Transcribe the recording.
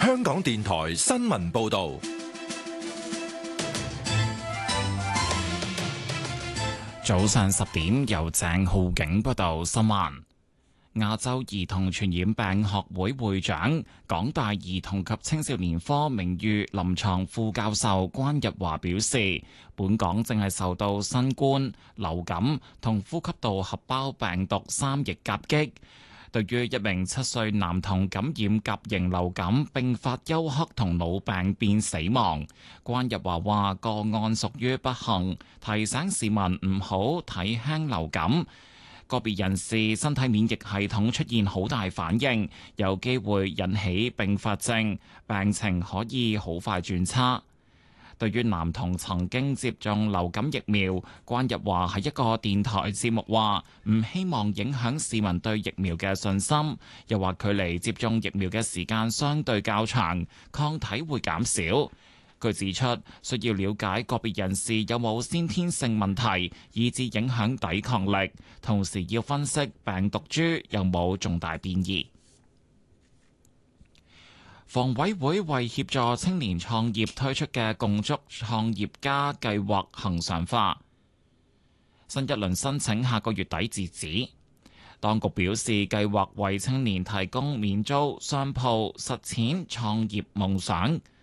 香港電台新聞報道。 早上10點，由鄭浩景報道新聞。亞洲兒童傳染病學會會長、港大兒童及青少年科名譽臨床副教授關日華表示，本港正係受到新冠、流感同呼吸道合胞病毒3疫夾擊。對於一名7歲男童感染甲型流感並發休克同腦病變死亡，關日華話個案屬於不幸，提醒市民唔好睇輕流感。個別人士身體免疫系統出現好大反應，有機會引起併發症，病情可以好快轉差。對於男童曾經接種流感疫苗，關日華喺一個電台節目話唔希望影響市民對疫苗嘅信心，又話距離接種疫苗嘅時間相對較長，抗體會減少。佢指出，需要了解個別人士有冇先天性問題，以致影響抵抗力，同時要分析病毒株有冇重大變異。房委會為協助青年創業推出嘅共築創業家計劃恆常化，新一輪申請下個月底截止。當局表示，計劃為青年提供免租商鋪實踐創業夢想。